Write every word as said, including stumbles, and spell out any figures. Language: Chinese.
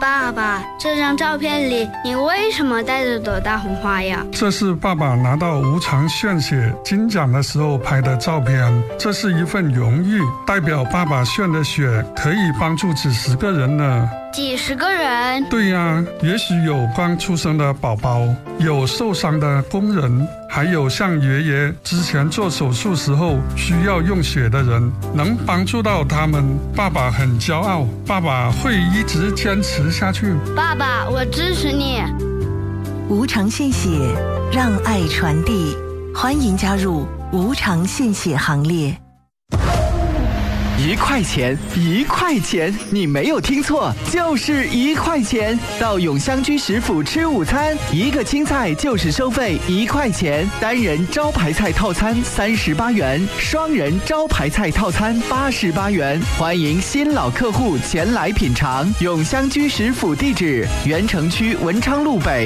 爸爸，这张照片里你为什么带着朵大红花呀？ 这是爸爸拿到无偿献血金奖的时候拍的照片，这是一份荣誉，代表爸爸献的血可以帮助几十个人呢。 几十个人？ 对呀，也许有刚出生的宝宝，有受伤的工人，还有像爷爷之前做手术时候需要用血的人，能帮助到他们，爸爸很骄傲，爸爸会一直坚持下去。 爸爸，我支持你。 无偿献血，让爱传递，欢迎加入无偿献血行列。 一块钱，一块钱，你没有听错，就是一块钱。到永香居食府吃午餐，一个青菜就是收费一块钱，单人招牌菜套餐三十八元，双人招牌菜套餐八十八元。欢迎新老客户前来品尝。永香居食府地址：原城区文昌路北